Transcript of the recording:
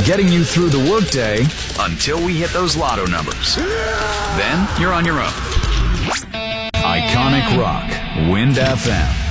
getting you through the workday until we hit those lotto numbers. Then you're on your own. Iconic Rock, Wind FM.